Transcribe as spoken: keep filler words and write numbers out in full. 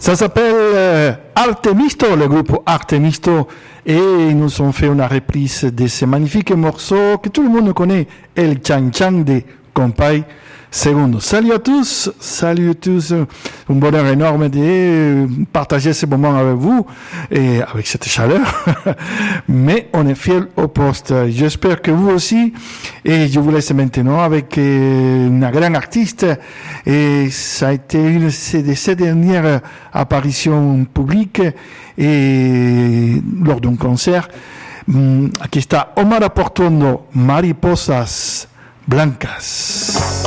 Ça s'appelle euh, Artemisto, le groupe Artemisto, et ils nous ont fait une reprise de ce magnifique morceau que tout le monde connaît, El Chan Chan de Compay Segundo. Salut à tous, salut à tous, un bonheur énorme de partager ce moment avec vous et avec cette chaleur, mais on est fidèles au poste. J'espère que vous aussi, et je vous laisse maintenant avec une grande artiste, et ça a été une de ses dernières apparitions publiques et lors d'un concert. Aquí está Omar Aportondo, Mariposas Blancas.